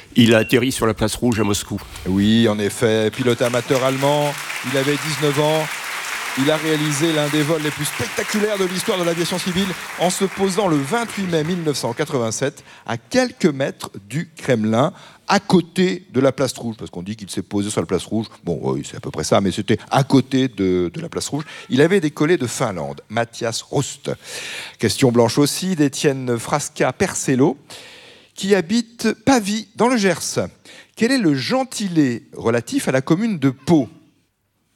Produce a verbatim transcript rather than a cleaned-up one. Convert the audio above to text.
Il a atterri sur la place rouge à Moscou. Oui, en effet, pilote amateur allemand, il avait dix-neuf ans. Il a réalisé l'un des vols les plus spectaculaires de l'histoire de l'aviation civile en se posant le vingt-huit mai mille neuf cent quatre-vingt-sept à quelques mètres du Kremlin, à côté de la place rouge, parce qu'on dit qu'il s'est posé sur la place rouge. Bon, oui, c'est à peu près ça, mais c'était à côté de, de la place rouge. Il avait décollé de Finlande, Mathias Rust. Question blanche aussi d'Étienne Frasca-Percello, qui habite Pavie, dans le Gers. Quel est le gentilé relatif à la commune de Pau ?